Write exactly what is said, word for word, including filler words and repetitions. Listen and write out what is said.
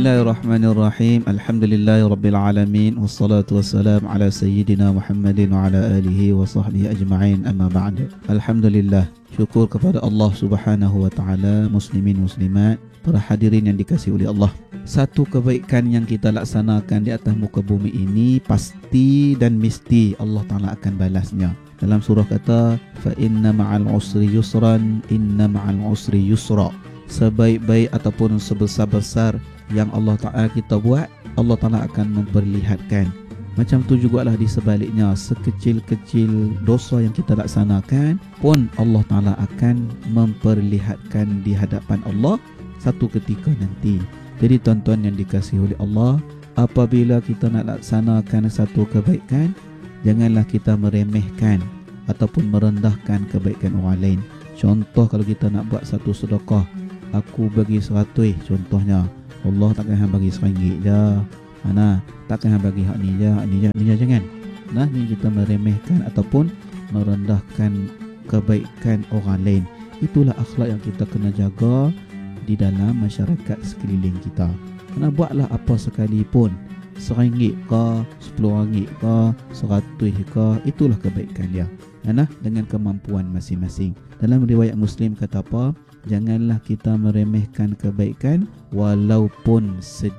Bismillahirrahmanirrahim. Alhamdulillahirabbil alamin wassalatu wassalamu ala sayyidina Muhammadin wa ala alihi wa sahbihi ajma'in. Amma ba'd. Alhamdulillah, syukur kepada Allah Subhanahu wa taala, muslimin muslimat, para hadirin yang dikasihi oleh Allah. Satu kebaikan yang kita laksanakan di atas muka bumi ini pasti dan mesti Allah Taala akan balasnya. Dalam surah kata, fa inna ma'al usri yusran, inna ma'al usri yusra. Sebaik-baik ataupun sebesar-besar yang Allah Ta'ala kita buat, Allah Ta'ala akan memperlihatkan. Macam tu jugalah di sebaliknya, sekecil-kecil dosa yang kita laksanakan pun Allah Ta'ala akan memperlihatkan di hadapan Allah satu ketika nanti. Jadi tuan-tuan yang dikasihi oleh Allah, apabila kita nak laksanakan satu kebaikan, janganlah kita meremehkan ataupun merendahkan kebaikan orang lain. Contoh, kalau kita nak buat satu sedekah, aku bagi seratus contohnya, Allah takkan hang bagi seringgit je. Mana takkan hang bagi hak ni je, hak ni je, ni je, jangan. Nah, ni kita meremehkan ataupun merendahkan kebaikan orang lain. Itulah akhlak yang kita kena jaga di dalam masyarakat sekeliling kita. Kena buatlah apa sekalipun, seringgit ke, sepuluh ringgit ke, seratus ke, itulah kebaikan dia. Nah, dengan kemampuan masing-masing. Dalam riwayat Muslim kata apa? Janganlah kita meremehkan kebaikan walaupun sedikit.